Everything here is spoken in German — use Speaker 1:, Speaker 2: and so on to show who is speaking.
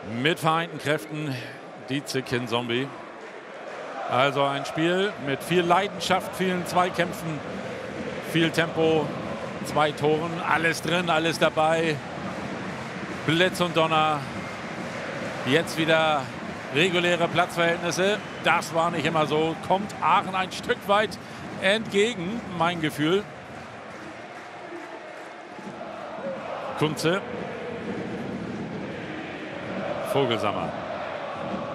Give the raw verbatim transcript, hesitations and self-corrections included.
Speaker 1: mit vereinten Kräften die Zekin Zombie. Also ein Spiel mit viel Leidenschaft, vielen Zweikämpfen, viel Tempo, zwei Toren, alles drin, alles dabei. Blitz und Donner. Jetzt wieder reguläre Platzverhältnisse. Das war nicht immer so. Kommt Aachen ein Stück weit entgegen, mein Gefühl. Kunze. Vogelsammer.